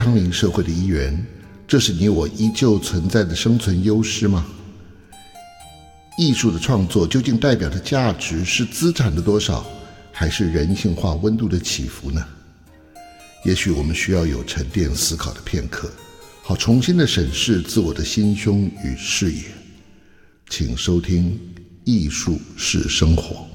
康宁社会的一员，这是你我依旧存在的生存优势吗？艺术的创作究竟代表的价值是资产的多少，还是人性化温度的起伏呢？也许我们需要有沉淀思考的片刻，好重新的审视自我的心胸与视野。请收听艺术是生活。